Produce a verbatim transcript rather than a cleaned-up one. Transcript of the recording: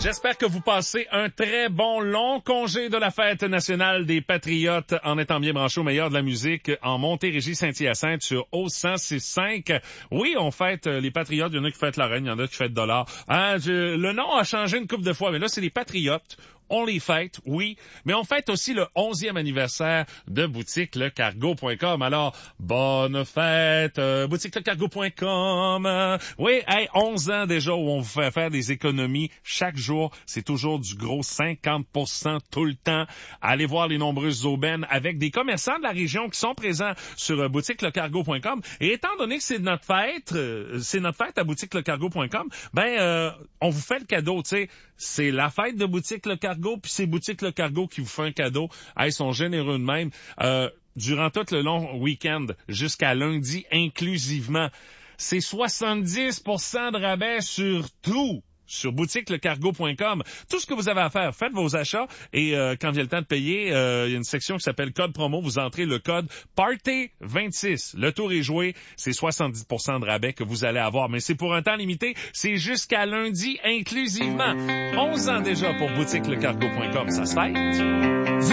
J'espère que vous passez un très bon long congé de la fête nationale des Patriotes en étant bien branché au meilleur de la musique en Montérégie-Saint-Hyacinthe sur O cent six cinq. Oui, on fête les Patriotes. Il y en a qui fêtent la reine, il y en a qui fêtent Dollar. Hein, je, le nom a changé une couple de fois, mais là, c'est les Patriotes. On les fête, oui, mais on fête aussi le onzième anniversaire de boutique le cargo point com. Alors, bonne fête, euh, boutique le cargo point com. Euh, oui, hey, onze ans déjà où on vous fait faire des économies chaque jour. C'est toujours du gros cinquante pour cent tout le temps. Allez voir les nombreuses aubaines avec des commerçants de la région qui sont présents sur euh, boutique le cargo point com. Et étant donné que c'est notre fête, euh, c'est notre fête à boutique le cargo point com, ben, euh, on vous fait le cadeau, tu sais. C'est la fête de boutique le cargo, puis c'est boutique le cargo qui vous fait un cadeau. Ah, ils sont généreux de même. Euh, durant tout le long week-end, jusqu'à lundi inclusivement, c'est soixante-dix pour cent de rabais sur tout. Sur boutique le cargo point com. Tout ce que vous avez à faire, faites vos achats et euh, quand vient le temps de payer, euh, il y a une section qui s'appelle code promo. Vous entrez le code Party vingt-six. Le tour est joué. C'est soixante-dix pour cent de rabais que vous allez avoir. Mais c'est pour un temps limité. C'est jusqu'à lundi inclusivement. onze ans déjà pour boutique le cargo point com. Ça se fait.